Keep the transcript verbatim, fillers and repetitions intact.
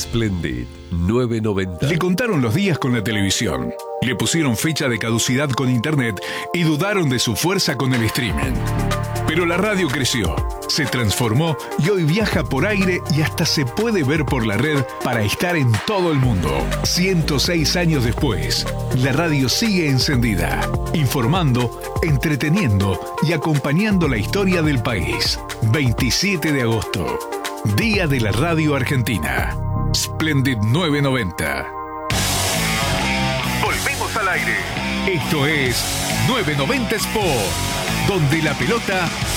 Splendid novecientos noventa. Le contaron los días con la televisión, le pusieron fecha de caducidad con internet y dudaron de su fuerza con el streaming. Pero la radio creció, se transformó y hoy viaja por aire y hasta se puede ver por la red para estar en todo el mundo. ciento seis años después, la radio sigue encendida, informando, entreteniendo y acompañando la historia del país. veintisiete de agosto, Día de la Radio Argentina. Splendid novecientos noventa. Volvemos al aire. Esto es novecientos noventa Sport, donde la pelota